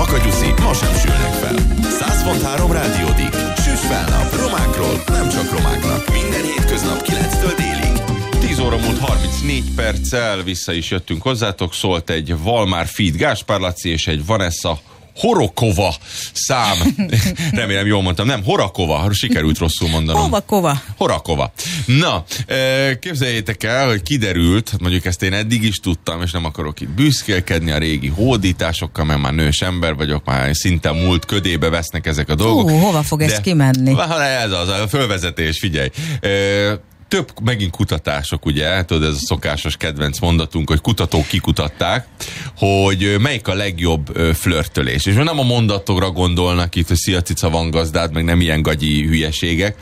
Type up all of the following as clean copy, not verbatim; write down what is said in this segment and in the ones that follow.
Makagyuszi, ma sem sülnek fel. 100.3 Rádiódik. Süss fel nap, romákról, nem csak romáknak. Minden hétköznap 9-től délig. 10 óra múlt 34 perccel, vissza is jöttünk hozzátok, szólt egy Valmár Feat Gáspár Laci és egy Vanessa Horokova szám. Remélem jól mondtam. Nem, Horakova. Sikerült rosszul mondanom. Horakova. Na, képzeljétek el, hogy kiderült, mondjuk ezt én eddig is tudtam, és nem akarok itt büszkélkedni a régi hódításokkal, mert már nős ember vagyok, már szinte múlt ködébe vesznek ezek a dolgok. Hova fog ez kimenni? Ez az, a fölvezetés, figyelj. Több megint kutatások, ugye, tudod, ez a szokásos kedvenc mondatunk, hogy kutatók kikutatták, hogy melyik a legjobb flörtölés. És nem a mondatokra gondolnak itt, hogy szia cica van gazdád, meg nem ilyen gagyi hülyeségek,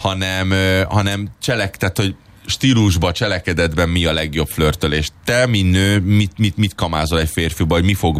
hanem tehát, hogy stílusba, cselekedetben mi a legjobb flörtölés. Te, mint nő, mit kamázol egy férfiba, hogy mi fog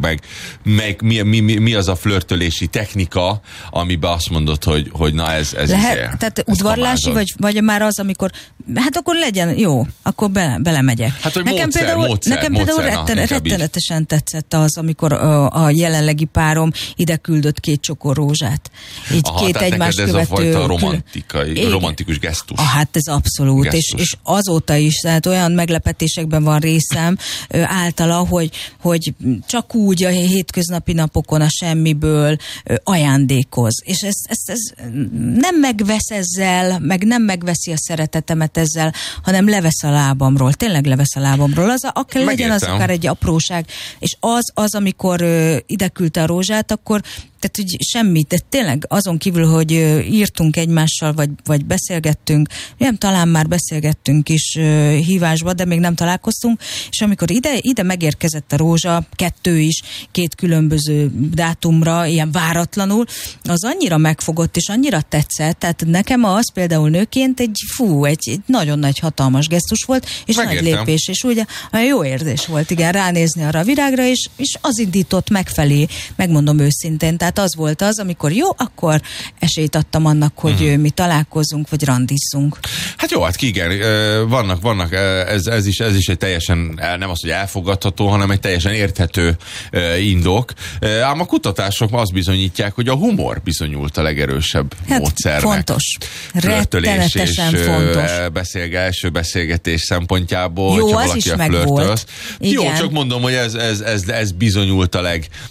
mi az a flörtölési technika, amiben azt mondod, hogy na ez lehet, tehát udvarlási, vagy már az, amikor hát akkor legyen, jó, akkor belemegyek. Hát, hogy nekem például rettenetesen tetszett az, amikor a jelenlegi párom ide küldött 2 csokor rózsát. Így 2 egymást követő. Ez a fajta romantikus gesztus. Hát ez abszolút, és azóta is, tehát olyan meglepetésekben van részem általa, hogy csak úgy a hétköznapi napokon a semmiből ajándékoz. És ez nem megvesz ezzel, meg nem megveszi a szeretetemet ezzel, hanem levesz a lábamról. Tényleg levesz a lábamról. Legyen az akár egy apróság. És az amikor ide küldte a rózsát, akkor tehát, hogy semmit, de tényleg azon kívül, hogy írtunk egymással, vagy beszélgettünk, nem, talán már beszélgettünk is hívásba, de még nem találkoztunk, és amikor ide megérkezett a rózsa, 2 is, 2 különböző dátumra, ilyen váratlanul, az annyira megfogott, és annyira tetszett, tehát nekem az például nőként egy nagyon nagy, hatalmas gesztus volt, és nagy lépés, és ugye jó érzés volt, igen, ránézni arra a virágra, és az indított megfelé, megmondom őszintén, tehát az volt az, amikor jó, akkor esélyt adtam annak, hogy mi találkozzunk, vagy randizzunk. Hát jó, hát igen, vannak ez is egy teljesen, nem az, hogy elfogadható, hanem egy teljesen érthető indok. Ám a kutatások azt bizonyítják, hogy a humor bizonyult a legerősebb módszernek. Fontos. Rettenetesen fontos. Első beszélgetés szempontjából, jó, hogyha az valaki is a flörtöz. Jó, csak mondom, hogy ez bizonyult a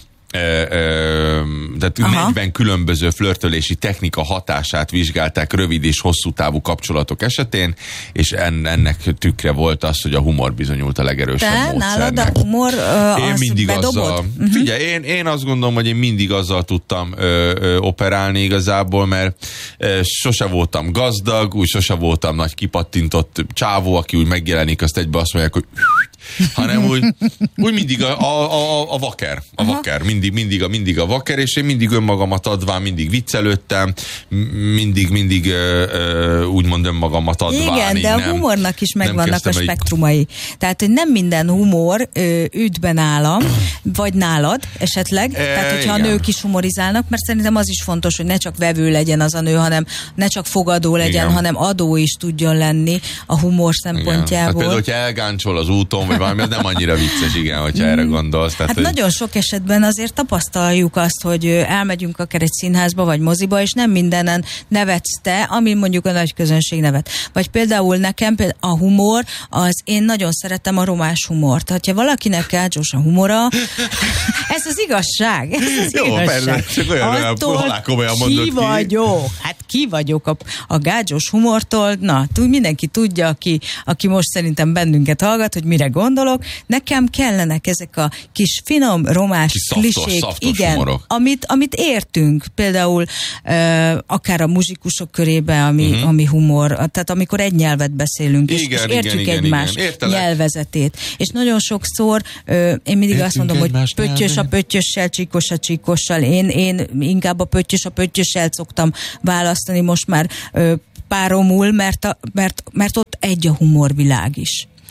tehát 40 különböző flörtölési technika hatását vizsgálták rövid és hosszú távú kapcsolatok esetén, és ennek tükre volt az, hogy a humor bizonyult a legerősebb módszernek. Nálad a humor az bedobod? Figyelj, én azt gondolom, hogy én mindig azzal tudtam operálni igazából, mert sose voltam gazdag, úgy sose voltam nagy kipattintott csávó, aki úgy megjelenik, azt egybe azt mondják, hogy hanem úgy mindig a vaker. Mindig a vaker, és én mindig önmagamat adván, mindig viccelődtem, mindig úgymond önmagamat adván. Igen, de a humornak is megvannak a spektrumai. Tehát, hogy nem minden humor üt be nálam, vagy nálad esetleg. Tehát, hogyha a nők is humorizálnak, mert szerintem az is fontos, hogy ne csak vevő legyen az a nő, hanem ne csak fogadó legyen, hanem adó is tudjon lenni a humor szempontjából. Hát például, hogyha elgáncsol az úton, vagy valami, az nem annyira vicces, igen, hogyha erre gondolsz. Tehát, hát nagyon sok esetben azért tapasztaljuk azt, hogy elmegyünk akár egy színházba, vagy moziba, és nem mindenen nevetsz te, ami mondjuk a nagy közönség nevet. Vagy például nekem a humor, én nagyon szeretem a romás humort. Ha valakinek gágyos a humora, ez az igazság. Jó, persze, csak olyan komolyan mondod ki. Hát ki vagyok a gágyos humortól? Na, mindenki tudja, aki most szerintem bennünket hallgat, hogy mire gondolok. Nekem kellenek ezek a kis finom, romás klisék, igen, amit értünk. Például akár a muzsikusok körébe, ami humor, tehát amikor egy nyelvet beszélünk, és értjük egymás nyelvezetét. És nagyon sokszor én mindig azt mondom, hogy pöttyös a pöttyössel, csíkos a csíkossal. Én inkább a pöttyössel szoktam választani most már páromul, mert ott egy a humorvilág is.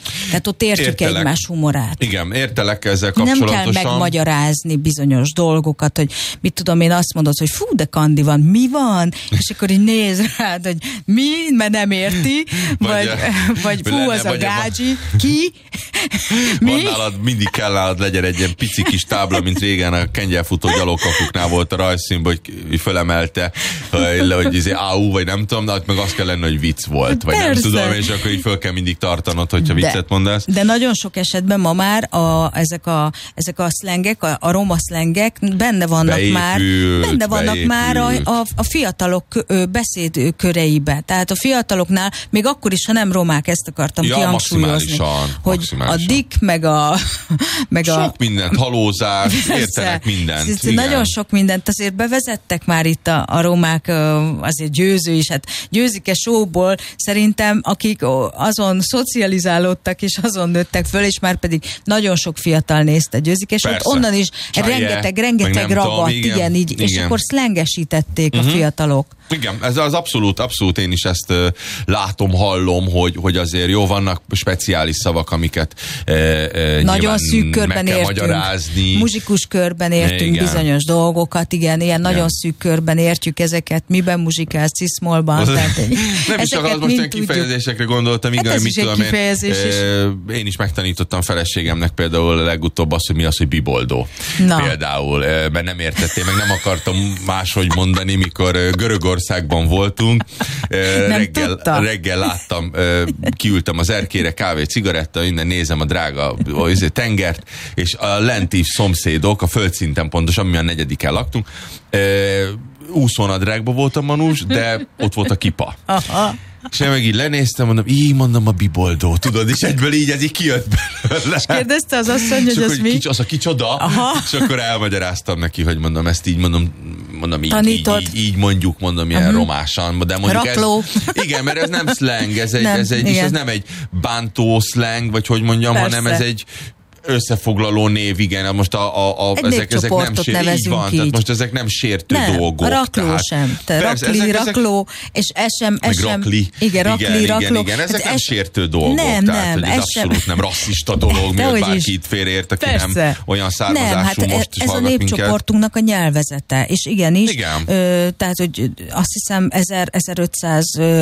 Tehát ott értjük egymás humorát. Igen, értelek ezzel kapcsolatosan. Nem kell megmagyarázni bizonyos dolgokat, hogy mit tudom én, azt mondod, hogy fú, de Kandi van, mi van? És akkor így néz rád, hogy mi, mert nem érti, vagy fú, az a gágyi, ki? Mi? Nálad, mindig kell nálad legyen egy ilyen pici kis tábla, mint régen a kengyelfutó gyalogkakuknál volt a rajzszínben, hogy fölemelte, hogy áú, vagy nem tudom, de meg azt kell lenni, hogy vicc volt, vagy nem tudom, és akkor így föl kell mindig tartanod, hogyha viccet mondasz. De nagyon sok esetben ma már ezek a szlengek, a roma szlengek benne vannak már a fiatalok beszédköreibe. Tehát a fiataloknál, még akkor is, ha nem romák, ezt akartam kihangsúlyozni. Hogy a dick, meg a sok mindent, halózás, értenek mindent. Nagyon sok mindent azért bevezettek már itt a romák, azért Győző is, hát Győzike showból szerintem, akik azon szocializálódtak és azon nőttek föl, és már pedig nagyon sok fiatal nézte Győzike showt, onnan is rengeteg ragadt, igen, így, és akkor szlengesítették a fiatalok. Igen, ez az abszolút én is ezt látom, hallom, hogy azért jó, vannak speciális szavak, amiket nagyon szűk körben értünk, magyarázni. Muzsikus körben értünk bizonyos dolgokat, ilyen nagyon szűk körben értjük ezeket, miben muzsikálsz, ciszmolban. Nem is csak az, most olyan kifejezésekre gondoltam, igen, mit tudom én is megtanítottam feleségemnek például legutóbb azt, hogy mi az, hogy biboldó. Például, mert nem értettél, meg nem akartam máshogy mondani, mikor Görögországban voltunk, reggel láttam, kiültem az erkére, kávé, cigaretta, innen nézem a drága tengert, és a lenti szomszédok, a földszinten pontosan, mi a 4. laktunk, úszónadrágban volt a manus, de ott volt a kipa. Aha. És én meg így lenéztem, mondom a biboldó, tudod, és egyből így ez így kijött belőle. És kérdezte az asszony, hogy az mi? Az a kicsoda, és akkor elmagyaráztam neki, hogy mondom, ezt így mondom így mondjuk, ilyen romásan, de mondjuk Rakló. Igen, mert ez nem slang, ez nem egy bántó slang, vagy hogy mondjam, hanem ez egy összefoglaló név, igen, most ezek nem sértő, így van, tehát most ezek nem sértő dolgok. Rakló tehát, sem. Rakló, és ez sem. Rakli. Igen, igen, ezek nem sértő dolgok. Tehát, hogy ez abszolút nem rasszista dolog, miért bárki itt félreért, aki nem olyan származású most is ez a népcsoportunknak a nyelvezete, és igenis, tehát, hogy azt hiszem 1500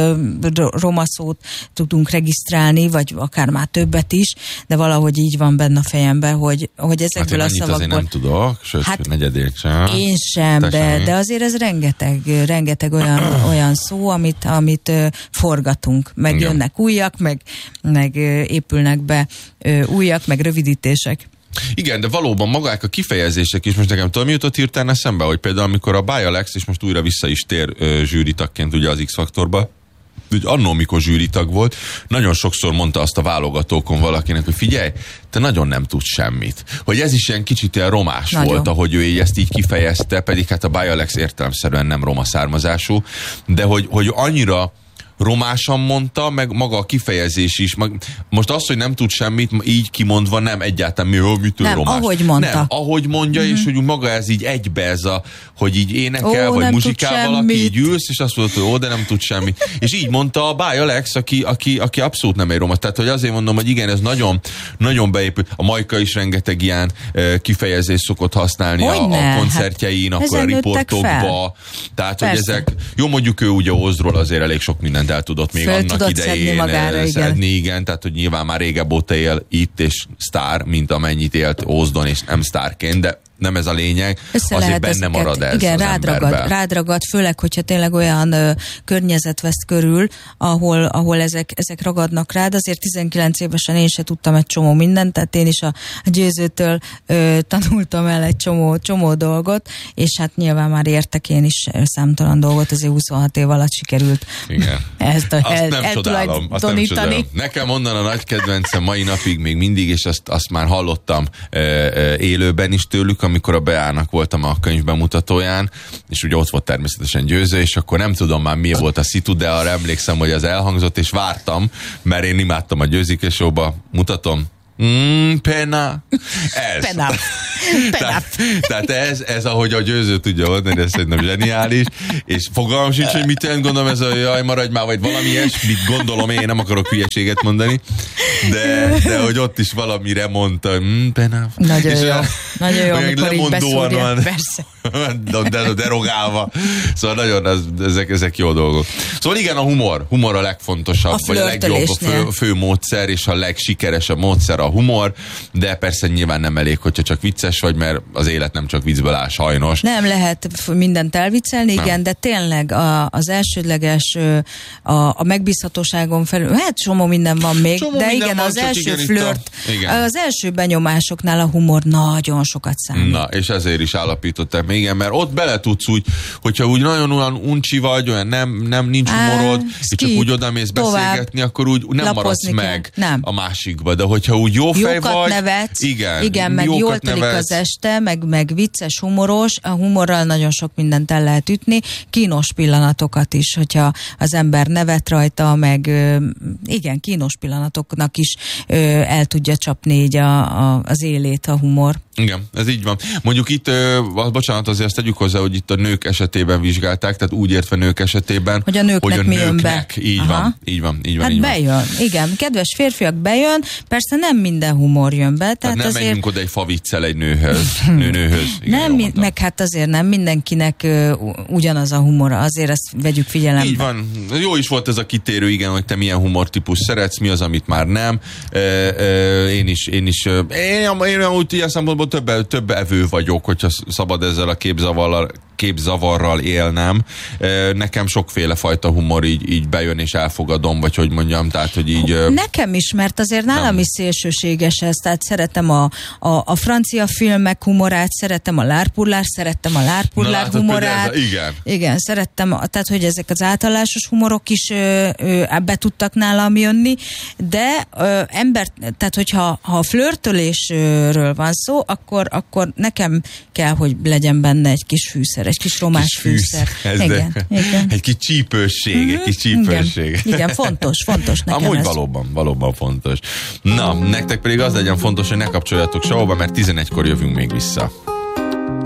roma szót tudunk regisztrálni, vagy akár már többet is, de valahogy így van benne a fejemben, hogy ezekből a szavakból... azért nem tudok, sőt, negyedét sem. Én sem, de azért ez rengeteg olyan szó, amit forgatunk. Meg igen. Jönnek újak, meg épülnek be újak, meg rövidítések. Igen, de valóban magák a kifejezések is, most nekem tudom, mi jutott hirtelen eszembe, hogy például amikor a Báj Alex, és most újra vissza is tér zsűritagként ugye az X-faktorba, úgy annól, mikor zsűritag volt, nagyon sokszor mondta azt a válogatókon valakinek, hogy figyelj, te nagyon nem tudsz semmit. Hogy ez is ilyen kicsit ilyen romás nagyon volt, ahogy ő ezt így kifejezte, pedig hát a Báj Alex értelemszerűen nem roma származású, de hogy annyira romásan mondta, meg maga a kifejezés is. Most az, hogy nem tud semmit, így kimondva nem egyáltalán mitől romás. Ahogy mondta. Nem, ahogy mondja, és hogy maga ez így egybe ez hogy így énekel, vagy muzsikál valaki, így ülsz, és azt mondod, hogy de nem tud semmit. És így mondta a Báj Alex, aki abszolút nem egy roma. Tehát, hogy azért mondom, hogy igen, ez nagyon, nagyon beépült. A Majka is rengeteg ilyen kifejezést szokott használni a koncertjein, akkor a riportokba. Tehát, hogy ezek, jó, mondjuk ő ugye Ózdról azért elég sok mindent el tudott még annak idején szedni, igen, tehát hogy nyilván már régebb óta él itt, és sztár, mint amennyit élt Ózdon, és nem sztárként, de nem ez a lényeg, azért benne marad ez igen, rád ragad, főleg, hogyha tényleg olyan környezet vesz körül, ahol ezek ragadnak rád. Azért 19 évesen én se tudtam egy csomó mindent, tehát én is a Győzőtől tanultam el egy csomó dolgot, és hát nyilván már értek én is számtalan dolgot, azért 26 év alatt sikerült ezt eltulajdonítani. Nekem onnan a nagy kedvencem mai napig még mindig, és azt már hallottam élőben is tőlük, amikor a Beának voltam a könyv bemutatóján, és ugye ott volt természetesen Győző, és akkor nem tudom már mi volt a szitu, de arra emlékszem, hogy az elhangzott, és vártam, mert én imádtam a Győzike Showba, mutatom, Pena. Ez. Pena. Tehát ez, ahogy a Győző tudja mondani, ez szerintem zseniális, és fogalmam sincs, hogy mit jelent, gondolom ez a jaj, maradj már, vagy valami ilyesmit gondolom, én nem akarok hülyeséget mondani, de hogy ott is valamire mondta, pena. Nagyon jó. Nagyon jó, amikor így beszúrja. Persze. De derogálva. Szóval nagyon, ezek jó dolgok. Szóval igen, a humor a legfontosabb, vagy a legjobb, a fő módszer, és a legsikeresebb módszer a humor, de persze nyilván nem elég, hogyha csak vicces vagy, mert az élet nem csak viccből áll, sajnos. Nem lehet mindent elviccelni, igen, de tényleg az elsődleges, a megbízhatóságon felül, hát csomó minden van még, de igen, az első flört, az első benyomásoknál a humor nagyon sokat számít. Na, és ezért is állapítottam, igen, mert ott bele tudsz úgy, hogyha úgy nagyon olyan uncsi vagy, olyan nem nincs humorod, és csak úgy odamész beszélgetni, akkor úgy nem maradsz meg a másikba, de hogyha úgy jó fej vagy, nevetsz, igen, meg jól telik az este, meg vicces, humoros, a humorral nagyon sok mindent el lehet ütni, kínos pillanatokat is, hogyha az ember nevet rajta, meg igen, kínos pillanatoknak is el tudja csapni így az élét a humor. Igen, ez így van. Mondjuk itt, bocsánat, azért ezt tegyük hozzá, hogy itt a nők esetében vizsgálták, tehát úgy értve nők esetében, hogy a nőknek mi jön be. Így van. Hát bejön, igen. Kedves férfiak, bejön, persze nem minden humor jön be. Tehát nem azért... menjünk oda egy faviccel egy nőhöz. Igen, nem, meg hát azért nem mindenkinek ugyanaz a humora, azért ezt vegyük figyelembe. Így van. Jó is volt ez a kitérő, igen, hogy te milyen humortípus szeretsz, mi az, amit már nem. Én úgy ilyen szempontból több evő vagyok, hogyha szabad ezzel a képzavarral élnem. Nekem sokféle fajta humor így bejön és elfogadom, vagy hogy mondjam, tehát, hogy így... Nekem is, mert azért nálam is szélsőséges ez, tehát szeretem a francia filmek humorát, szeretem a lárpullár, szerettem a lárpullár humorát. Igen, szerettem, tehát, hogy ezek az általános humorok is be tudtak nálam jönni, de tehát, hogyha a flörtölésről van szó, akkor nekem kell, hogy legyen benne egy kis fűszer, egy kis romás fűszer. Igen. Egy kis csípősség, Igen, fontos nekem. Amúgy valóban fontos. Na, nektek pedig az legyen fontos, hogy ne kapcsoljatok sehova, mert 11-kor jövünk még vissza.